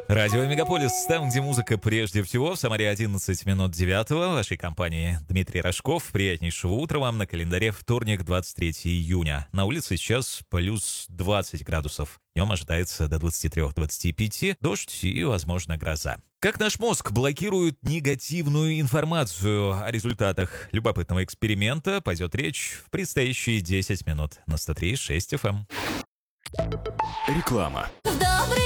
Радио Мегаполис, там, где музыка прежде всего. В Самаре 11 минут 9. В вашей компании Дмитрий Рожков. Приятнейшего утра вам. На календаре вторник, 23 июня. На улице сейчас плюс 20 градусов. Днем ожидается до 23-25. Дождь и, возможно, гроза. Как наш мозг блокирует негативную информацию о результатах любопытного эксперимента, пойдет речь в предстоящие 10 минут на 103.6 FM. Реклама. Добрый